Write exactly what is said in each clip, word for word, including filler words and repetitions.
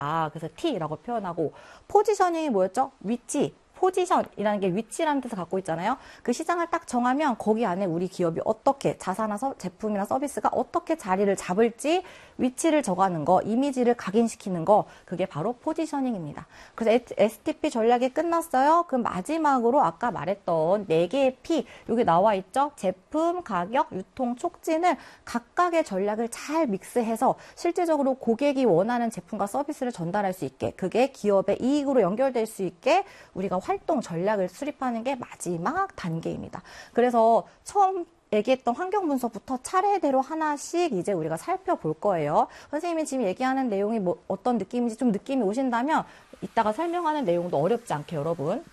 아, 그래서 T라고 표현하고, 포지셔닝이 뭐였죠? 위치. 포지션이라는 게 위치라는 뜻을 갖고 있잖아요. 그 시장을 딱 정하면 거기 안에 우리 기업이 어떻게 자사나 서, 제품이나 서비스가 어떻게 자리를 잡을지 위치를 정하는 거, 이미지를 각인시키는 거, 그게 바로 포지셔닝입니다. 그래서 에스티피 전략이 끝났어요. 그럼 마지막으로 아까 말했던 네 개의 P, 여기 나와 있죠? 제품, 가격, 유통, 촉진을 각각의 전략을 잘 믹스해서 실질적으로 고객이 원하는 제품과 서비스를 전달할 수 있게, 그게 기업의 이익으로 연결될 수 있게 우리가 활동 전략을 수립하는 게 마지막 단계입니다. 그래서 처음 얘기했던 환경 분석부터 차례대로 하나씩 이제 우리가 살펴볼 거예요. 선생님이 지금 얘기하는 내용이 뭐 어떤 느낌인지 좀 느낌이 오신다면 이따가 설명하는 내용도 어렵지 않게 여러분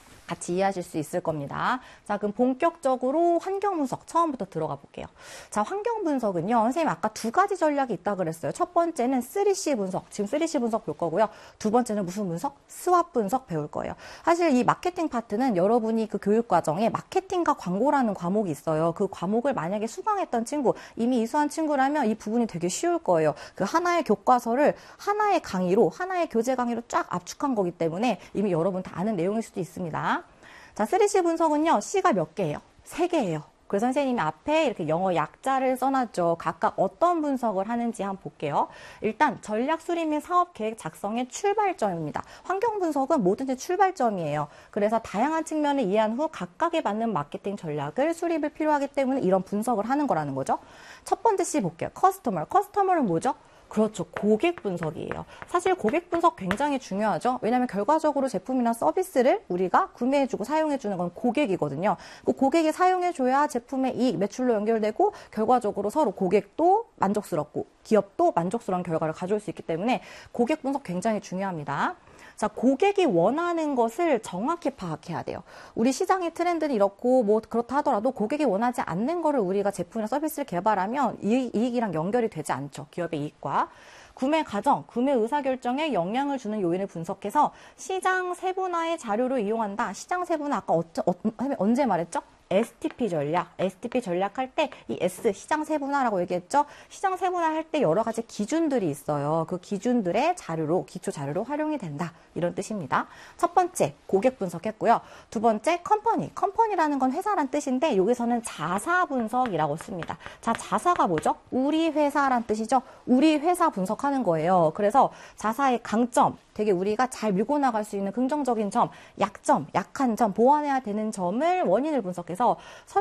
같이 이해하실 수 있을 겁니다. 자, 그럼 본격적으로 환경 분석 처음부터 들어가 볼게요. 자, 환경 분석은요. 선생님 아까 두 가지 전략이 있다고 그랬어요. 첫 번째는 쓰리 씨 분석. 지금 쓰리 씨 분석 볼 거고요. 두 번째는 무슨 분석? 스왑 분석 배울 거예요. 사실 이 마케팅 파트는 여러분이 그 교육 과정에 마케팅과 광고라는 과목이 있어요. 그 과목을 만약에 수강했던 친구, 이미 이수한 친구라면 이 부분이 되게 쉬울 거예요. 그 하나의 교과서를 하나의 강의로, 하나의 교재 강의로 쫙 압축한 거기 때문에 이미 여러분 다 아는 내용일 수도 있습니다. 자, 쓰리 씨 분석은요, C가 몇 개예요? 세 개예요. 그래서 선생님이 앞에 이렇게 영어 약자를 써놨죠. 각각 어떤 분석을 하는지 한번 볼게요. 일단 전략 수립 및 사업 계획 작성의 출발점입니다. 환경 분석은 뭐든지 출발점이에요. 그래서 다양한 측면을 이해한 후 각각에 맞는 마케팅 전략을 수립을 필요하기 때문에 이런 분석을 하는 거라는 거죠. 첫 번째 C 볼게요. 커스터머. 커스터머는 뭐죠? 그렇죠. 고객 분석이에요. 사실 고객 분석 굉장히 중요하죠. 왜냐하면 결과적으로 제품이나 서비스를 우리가 구매해주고 사용해주는 건 고객이거든요. 그 고객이 사용해줘야 제품의 이익, 매출로 연결되고 결과적으로 서로 고객도 만족스럽고 기업도 만족스러운 결과를 가져올 수 있기 때문에 고객 분석 굉장히 중요합니다. 자, 고객이 원하는 것을 정확히 파악해야 돼요. 우리 시장의 트렌드는 이렇고 뭐 그렇다 하더라도 고객이 원하지 않는 거를 우리가 제품이나 서비스를 개발하면 이익, 이익이랑 연결이 되지 않죠. 기업의 이익과. 구매 과정, 구매 의사결정에 영향을 주는 요인을 분석해서 시장 세분화의 자료를 이용한다. 시장 세분화 아까 어, 어, 언제 말했죠? 에스티피 전략, 에스티피 전략할 때 이 S, 시장 세분화라고 얘기했죠? 시장 세분화할 때 여러 가지 기준들이 있어요. 그 기준들의 자료로, 기초 자료로 활용이 된다. 이런 뜻입니다. 첫 번째, 고객 분석했고요. 두 번째, 컴퍼니. 컴퍼니라는 건 회사란 뜻인데 여기서는 자사 분석이라고 씁니다. 자, 자사가 뭐죠? 우리 회사란 뜻이죠? 우리 회사 분석하는 거예요. 그래서 자사의 강점, 되게 우리가 잘 밀고 나갈 수 있는 긍정적인 점, 약점, 약한 점, 보완해야 되는 점을 원인을 분석해서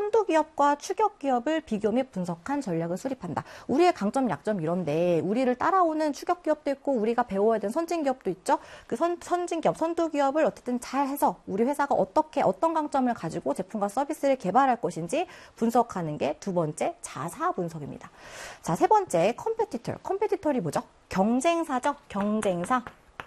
선두기업과 추격기업을 비교 및 분석한 전략을 수립한다. 우리의 강점, 약점 이런데 우리를 따라오는 추격기업도 있고 우리가 배워야 되는 선진기업도 있죠. 그 선, 선진기업, 선두기업을 어쨌든 잘 해서 우리 회사가 어떻게 어떤 강점을 가지고 제품과 서비스를 개발할 것인지 분석하는 게 두 번째 자사 분석입니다. 자, 세 번째 컴페티터. 컴페티터이 뭐죠? 경쟁사죠. 경쟁사.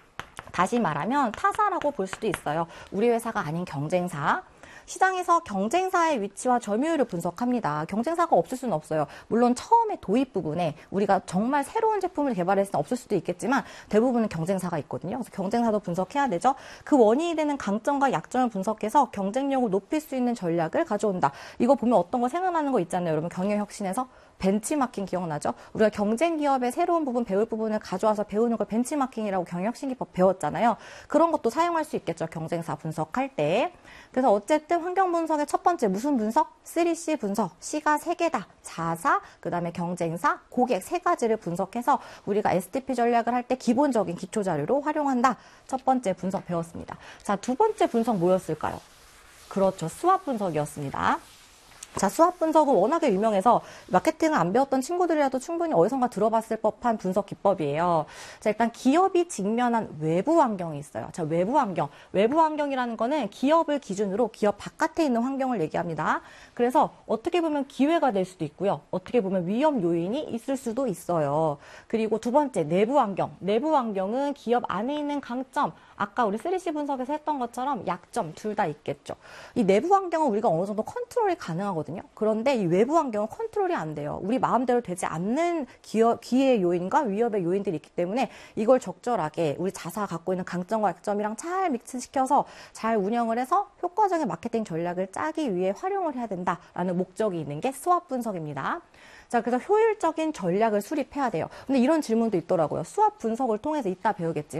다시 말하면 타사라고 볼 수도 있어요. 우리 회사가 아닌 경쟁사. 시장에서 경쟁사의 위치와 점유율을 분석합니다. 경쟁사가 없을 수는 없어요. 물론 처음에 도입 부분에 우리가 정말 새로운 제품을 개발했을 때 없을 수도 있겠지만 대부분은 경쟁사가 있거든요. 그래서 경쟁사도 분석해야 되죠. 그 원인이 되는 강점과 약점을 분석해서 경쟁력을 높일 수 있는 전략을 가져온다. 이거 보면 어떤 거 생각나는 거 있잖아요. 여러분 경영혁신에서 벤치마킹 기억나죠? 우리가 경쟁 기업의 새로운 부분, 배울 부분을 가져와서 배우는 걸 벤치마킹이라고 경영혁신기법 배웠잖아요. 그런 것도 사용할 수 있겠죠. 경쟁사 분석할 때. 그래서 어쨌든 환경 분석의 첫 번째 무슨 분석? 쓰리 씨 분석. C가 세 개다. 자사, 그 다음에 경쟁사, 고객 세 가지를 분석해서 우리가 에스티피 전략을 할 때 기본적인 기초 자료로 활용한다. 첫 번째 분석 배웠습니다. 자, 두 번째 분석 뭐였을까요? 그렇죠. 스왑 분석이었습니다. 자, 스왑 분석은 워낙에 유명해서 마케팅을 안 배웠던 친구들이라도 충분히 어디선가 들어봤을 법한 분석 기법이에요. 자, 일단 기업이 직면한 외부 환경이 있어요. 자, 외부 환경. 외부 환경이라는 거는 기업을 기준으로 기업 바깥에 있는 환경을 얘기합니다. 그래서 어떻게 보면 기회가 될 수도 있고요. 어떻게 보면 위험 요인이 있을 수도 있어요. 그리고 두 번째, 내부 환경. 내부 환경은 기업 안에 있는 강점, 아까 우리 쓰리 씨 분석에서 했던 것처럼 약점 둘 다 있겠죠. 이 내부 환경은 우리가 어느 정도 컨트롤이 가능하거든요. 그런데 이 외부 환경은 컨트롤이 안 돼요. 우리 마음대로 되지 않는 기업, 기회의 요인과 위협의 요인들이 있기 때문에 이걸 적절하게 우리 자사가 갖고 있는 강점과 약점이랑 잘 믹스시켜서 잘 운영을 해서 효과적인 마케팅 전략을 짜기 위해 활용을 해야 된다라는 목적이 있는 게 스왑 분석입니다. 자, 그래서 효율적인 전략을 수립해야 돼요. 근데 이런 질문도 있더라고요. 스왑 분석을 통해서 이따 배우겠지만